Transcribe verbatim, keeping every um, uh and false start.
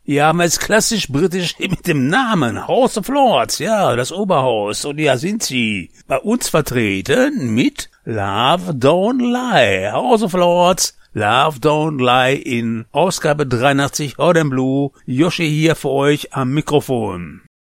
Hier haben wir jetzt klassisch britisch mit dem Namen House of Lords, ja, das Oberhaus. Und ja, sind sie bei uns vertreten mit Love Don't Lie. House of Lords, Love Don't Lie in Ausgabe dreiundachtzig Hot and Blue. Joshi hier für euch am Mikrofon.